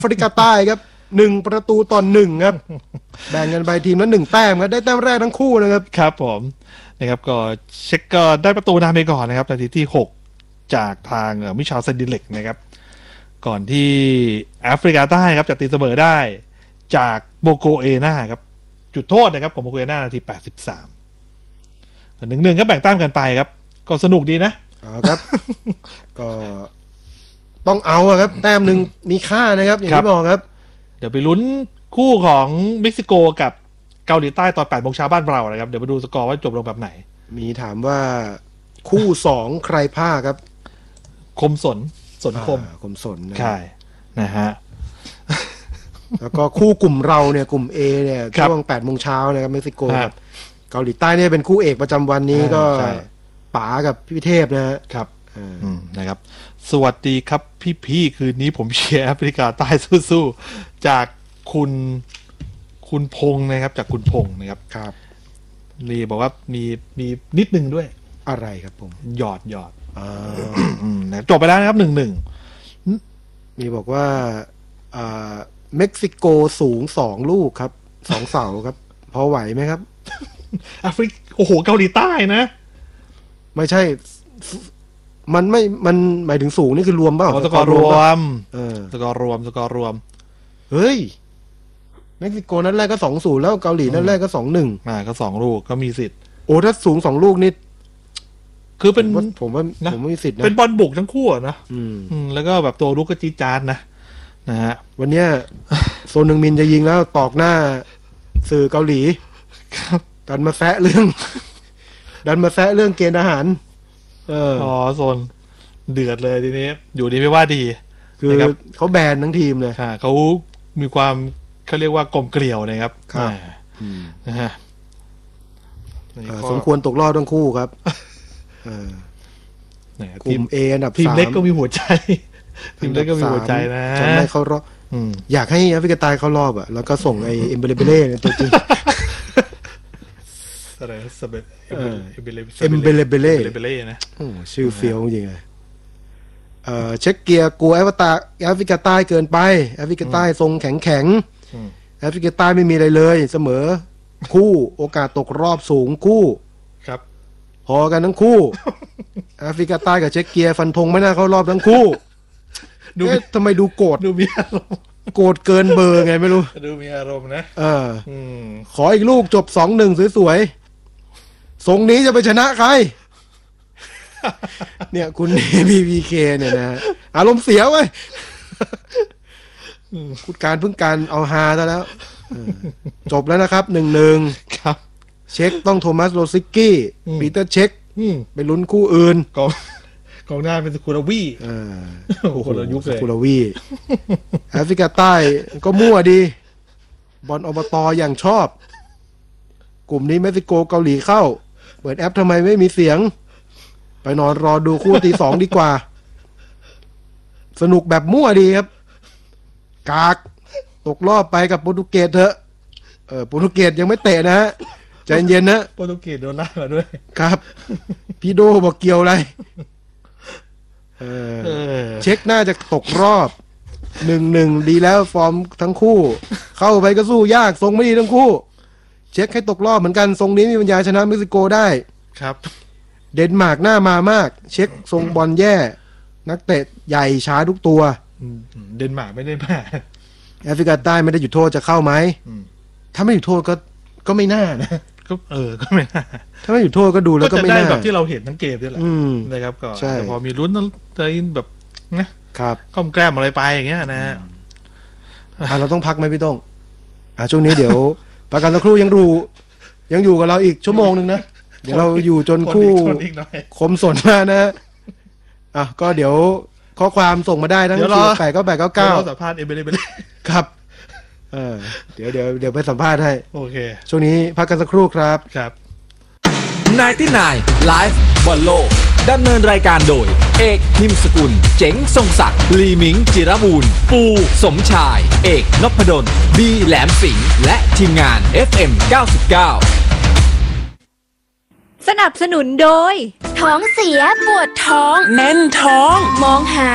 ฟริกาใต้ครับ1-1ครับแบ่งกันไปทีมละ1แต้มครับได้แต้มแรกทั้งคู่นะครับครับผมนะครับก็เช็กก็ได้ประตูนำไปก่อนนะครับนาทีที่6จากทางมิชาลเซนดิเล็กนะครับก่อนที่แอฟริกาใต้ครับจะตีเสมอได้จากโบโกเอนาครับจุดโทษนะครับของโบโกเอนานาที83 1-1ก็แบ่งแต้มกันไปครับก็สนุกดีนะครับก็ต้องเอาครับแต้มหนึ่งมีค่านะครับอย่างที่บอกครับเดี๋ยวไปลุ้นคู่ของเม็กซิโกกับเกาหลีใต้ตอน 8 โมงเช้าบ้านเรานะครับเดี๋ยวมาดูสกอร์ว่าจบลงแบบไหนมีถามว่าคู่2ใครพลาดครับคมสนคมสนใช่นะฮะแล้วก็คู่กลุ่มเราเนี่ยกลุ่ม A เนี่ยช่วง 8 โมงเช้านะครับเม็กซิโกกับเกาหลีใต้เนี่ยเป็นคู่เอกประจำวันนี้ก็ป๋ากับพี่เทพนะครับนะครับสวัสดีครับพี่คืนนี้ผมเชียร์แอฟริกาใต้สู้ๆจากคุณพงษ์นะครับจากคุณพงษ์นะครับครับรีบอกว่ามีนิดนึงด้วยอะไรครับผมหยอดนะจบไปแล้วนะครับ1-1 มีบอกว่าเม็กซิโกสูง2ลูกครับ2เสาครับพอไหวไหมครับแอฟริกโอ้โหเกาหลีใต้นะไม่ใช่มันหมายถึงสูงนี่คือรวมเปล่าสกอร์รวมสกอร์รวมเฮ้ยเม็กซิโกนัดแรกก็ 2-0 แล้วเกาหลีนัดแรกก็ 2-1 ก็2ลูกก็มีสิทธิ์โอ้ถ้าสูง2ลูกนี่คือเป็นผมไม่มีสิทธิ์นะเป็นบอลบุกทั้งคู่นะแล้วก็แบบตัวลูกก็จี๊ดจ๊าดนะฮะวันเนี้ยโซนนึงมินจะยิงแล้วตอกหน้าสื่อเกาหลีครับดันมาแซะเรื่องเกณฑ์ทหารโซนเดือดเลยทีนี้อยู่ดีไม่ว่าดีคือเขาแบนทั้งทีมเลยเขามีความเขาเรียกว่ากลมเกลียวนะครับนะฮะสมควรตกรอบทั้งคู่ครับกลุ่ม A อันดับ3 ทีมเล็กก็มีหัวใจทีมเล็กก็มีหัวใจนะจะไม่เข้ารอบอยากให้แอฟริกาใต้เข้ารอบอ่ะแล้วก็ส่งไอ้เอ็มเบเล่เนี่ยตัวจริงอะไรเอ็มเบเล่นะชื่อเฟี้ยวจริงเลยเช็คเกียร์กลัวแอฟริกาใต้เกินไปแอฟริกาใต้ทรงแข็งแอฟริกาใต้ไม่มีอะไรเลยเสมอคู่โอกาสตกรอบสูงคู่ครับพอกันทั้งคู่แอฟริกาใต้กับเช็คเกียร์ฟันธงไม่น่าเข้ารอบทั้งคู่ทำไมดูโกรธดูมีอารมณ์โกรธเกินเบอร์ไงไม่รู้ดูมีอารมณ์นะขออีกลูกจบ 2-1 สวยๆทรงนี้จะไปชนะใครเนี่ยคุณ BBK เนี่ยนะอารมณ์เสียเว้ยพูดการเพิ่งการเอาฮาซะแล้วจบแล้วนะครับ 1-1 ครับเช็คต้องโทมัสโรซิกกี้ปีเตอร์เช็คไปลุ้นคู่อื่นกองหน้าเป็นสกุลวีคนละยุคเลยสกุลวีแอฟริกาใต้ก็มั่วดีบอลอบตอย่างชอบกลุ่มนี้เม็กซิโกเกาหลีเข้าเปิดแอปทำไมไม่มีเสียงไปนอนรอดูคู่ที่2ดีกว่าสนุกแบบมั่วดีครับกากตกรอบไปกับโปรตุเกสเถอะโปรตุเกสยังไม่เตะนะฮะใจเย็นนะโปรตุเกสโดนล่ามาด้วยครับพี่โดบอกเกี่ยวอะไรเช็คน่าจะตกรอบ 1-1 ดีแล้วฟอร์มทั้งคู่เข้าไปก็สู้ยากทรงไม่ดีทั้งคู่เช็คให้ตกรอบเหมือนกันทรงนี้มีปัญญาชนะเม็กซิโกได้ครับเดนมาร์กหน้ามามากเช็คทรงบอลแย่นักเตะใหญ่ช้าทุกตัวเดนมาร์กไม่ได้มาแอฟริกาใต้ไม่ได้หยุดโทษจะเข้าไหมถ้าไม่หยุดโทษก็ไม่น่านะก็ไม่น่าถ้าไม่หยุดโทษก็ดูแล้วก็ไม่น่าแบบที่เราเห็นทั้งเกมนี่แหละนะครับก็แต่พอมีลุ้นอะไรแบบนะครับก้มแกล้มอะไรไปอย่างเงี้ยนะเราต้องพักไหมพี่ต้องช่วงนี้เดี๋ยวประกันสักครู่ยังอยู่กับเราอีกชั่วโมงนึงนะเดี๋ยวเราอยู่จนคู่คมสนมานะก็เดี๋ยวข้อความส่งมาได้ทั้ง89899 สัมภาษณ์เอเบเล่ครับเดี๋ยวไปสัมภาษณ์ให้โอเคช่วงนี้พักกันสักครู่ครับครับ 99 Live บอลโลกดำเนินรายการโดยเอกนิมสกุลเจ๋งทรงศักดิ์ลีมิงจิรบูรณ์ปูสมชายเอกนพดลบีแหลมสิงห์และทีมงาน FM 99 สนับสนุนโดยท้องเสียปวดท้องแน่นท้องมองหา